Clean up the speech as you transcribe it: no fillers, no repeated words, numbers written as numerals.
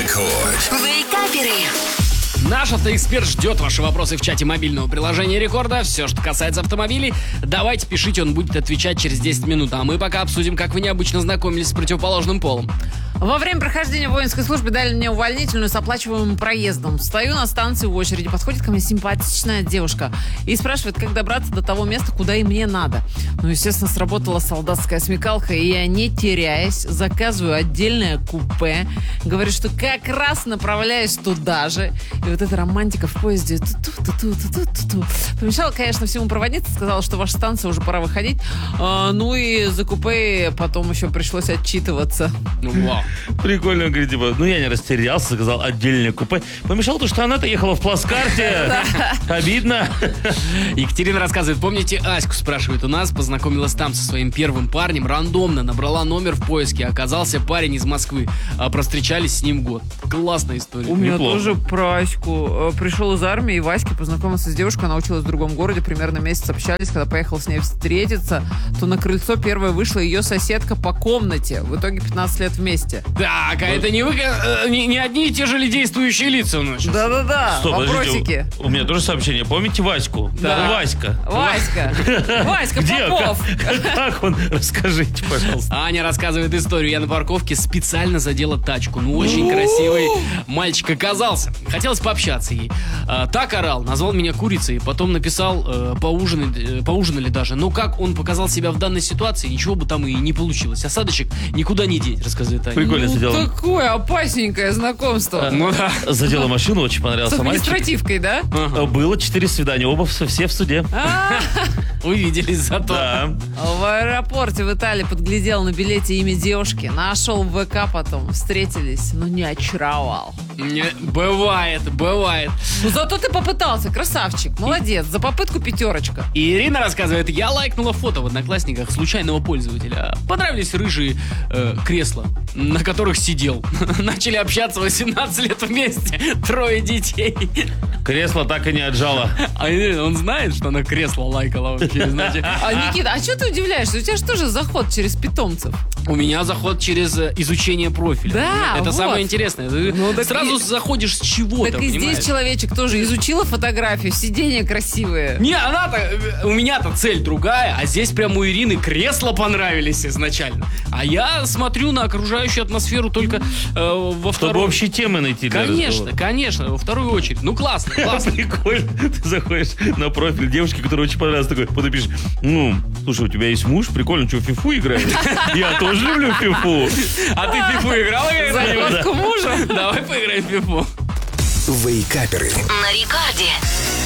Рекорд. Вейкаперы. Наш автоэксперт ждет ваши вопросы в чате мобильного приложения Рекорда. Все, что касается автомобилей, давайте пишите, он будет отвечать через 10 минут. А мы пока обсудим, как вы необычно знакомились с противоположным полом. Во время прохождения воинской службы дали мне увольнительную с оплачиваемым проездом. Стою на станции в очереди, подходит ко мне симпатичная девушка и спрашивает, как добраться до того места, куда и мне надо. Ну, естественно, сработала солдатская смекалка, и я, не теряясь, заказываю отдельное купе. Говорю, что как раз направляюсь туда же. И вот эта романтика в поезде ту-ту-ту-ту-ту-ту. Помешала, конечно, всему проводница, сказала, что ваша станция уже пора выходить. Ну и за купе потом еще пришлось отчитываться. Вау. Прикольно, говорит, типа, я не растерялся, сказал отдельное купе. Помешало то, что она-то ехала в плацкарте. Обидно. Екатерина рассказывает, помните, Аську спрашивает у нас, познакомилась там со своим первым парнем, рандомно набрала номер в поиске, оказался парень из Москвы, простречались с ним год. Классная история. У меня Неплохо. тоже про Аську. Пришел из армии, и Ваське познакомился с девушкой, она училась в другом городе, примерно месяц общались, когда поехал с ней встретиться, то на крыльцо первая вышла ее соседка по комнате. В итоге 15 лет вместе. Так, а это не одни и те же ли действующие лица у нас сейчас? Да-да-да, Стоп, вопросики. подождите, у меня тоже сообщение. Помните Ваську? Да. Васька. Васька Где? Попов. Как он? Расскажите, пожалуйста. Аня рассказывает историю. Я на парковке специально задела тачку. Очень красивый мальчик оказался. Хотелось пообщаться ей. Так орал, назвал меня курицей. Потом написал, поужинали даже. Но как он показал себя в данной ситуации, ничего бы там и не получилось. Осадочек никуда не деть, рассказывает Аня. Прикольно задела. Такое опасненькое знакомство. Ну да. Задела машину, очень С понравился мальчик. административкой, да? Было 4 свидания, оба все в суде. Увиделись зато. Да. В аэропорте в Италии подглядел на билете имя девушки, нашел в ВК потом, встретились, но не очаровал. Бывает. Ну зато ты попытался, красавчик, молодец, за попытку 5. И Ирина рассказывает, я лайкнула фото в Одноклассниках случайного пользователя. Понравились рыжие кресла, на которых сидел. Начали общаться 18 лет вместе, 3 детей. Кресло так и не отжало. А он знает, что она кресло лайкала вообще, значит. А, Никита, а что ты удивляешься? У тебя же тоже заход через питомцев. У меня заход через изучение профиля. Да, это вот. самое интересное. Ты Ну, так сразу заходишь с чего-то, Так и понимаешь? здесь человечек тоже изучила фотографию, сиденья красивые. Не, у меня-то цель другая, а здесь прям у Ирины кресла понравились изначально. А я смотрю на окружающую атмосферу только во Чтобы вторую... общие темы найти для разговора. Конечно, во вторую очередь. Ну, классно. Прикольно. Ты заходишь на профиль девушки, которая очень понравилась, такой, потом пишешь, слушай, у тебя есть муж? Прикольно, что, в фифу играет? Я тоже люблю фифу. А ты в фифу играла когда-нибудь? Заходку мужа. Давай поиграем в фифу. Вейкаперы. На рекорде.